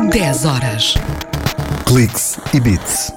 10 horas. Cliques e Beats.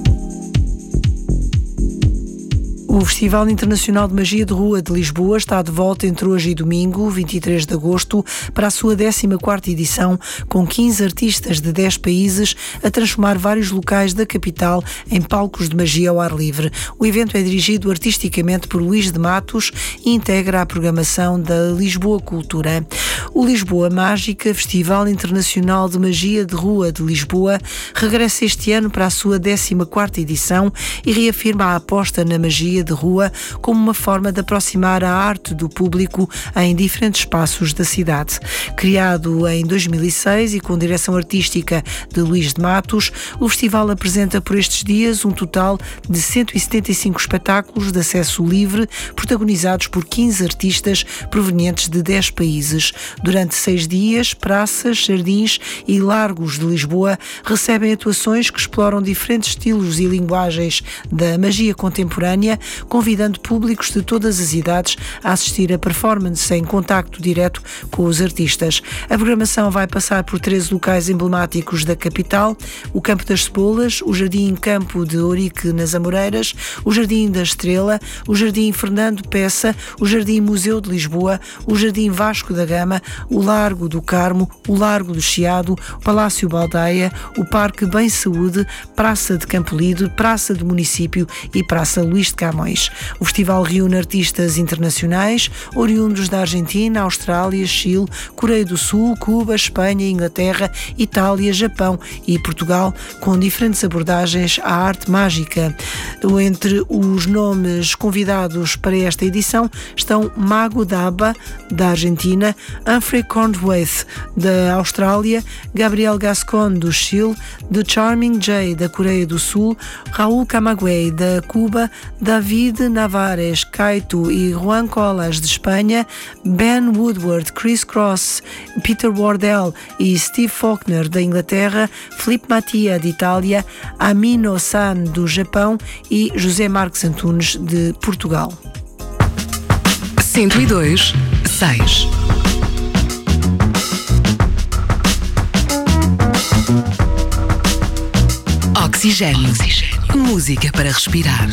O Festival Internacional de Magia de Rua de Lisboa está de volta entre hoje e domingo, 23 de agosto, para a sua 14ª edição, com 15 artistas de 10 países a transformar vários locais da capital em palcos de magia ao ar livre. O evento é dirigido artisticamente por Luís de Matos e integra a programação da Lisboa Cultura. O Lisboa Mágica, Festival Internacional de Magia de Rua de Lisboa, regressa este ano para a sua 14ª edição e reafirma a aposta na magia de rua como uma forma de aproximar a arte do público em diferentes espaços da cidade. Criado em 2006 e com direção artística de Luís de Matos, o festival apresenta por estes dias um total de 175 espetáculos de acesso livre, protagonizados por 15 artistas provenientes de 10 países. Durante 6 dias, praças, jardins e largos de Lisboa recebem atuações que exploram diferentes estilos e linguagens da magia contemporânea, convidando públicos de todas as idades a assistir a performance em contacto direto com os artistas. A programação vai passar por 13 locais emblemáticos da capital: o Campo das Cebolas, o Jardim Campo de Ourique nas Amoreiras, o Jardim da Estrela, o Jardim Fernando Peça, o Jardim Museu de Lisboa, o Jardim Vasco da Gama, o Largo do Carmo, o Largo do Chiado, o Palácio Baldeia, o Parque Bem Saúde, Praça de Campolide, Praça do Município e Praça Luís de Camões. O festival reúne artistas internacionais, oriundos da Argentina, Austrália, Chile, Coreia do Sul, Cuba, Espanha, Inglaterra, Itália, Japão e Portugal, com diferentes abordagens à arte mágica. Entre os nomes convidados para esta edição estão Mago Daba, da Argentina, Humphrey Cornwaith, da Austrália, Gabriel Gascon, do Chile, The Charming Jay, da Coreia do Sul, Raul Camagüey, da Cuba, David Navares, Kaito e Juan Colas, de Espanha, Ben Woodward, Chris Cross, Peter Wardell e Steve Faulkner, da Inglaterra, Filipe Mattia, de Itália, Amino San, do Japão e José Marques Antunes, de Portugal. 102.6. Oxigênio. Música para respirar.